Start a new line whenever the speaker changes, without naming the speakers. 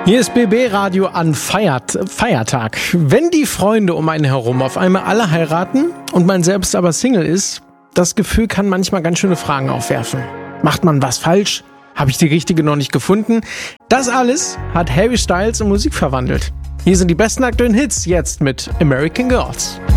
Hier ist BB Radio an Feiertag. Wenn die Freunde um einen herum auf einmal alle heiraten und man selbst aber Single ist, das Gefühl kann manchmal ganz schöne Fragen aufwerfen. Macht man was falsch? Habe ich die richtige noch nicht gefunden? Das alles hat Harry Styles in Musik verwandelt. Hier sind die besten aktuellen Hits jetzt mit American Girls.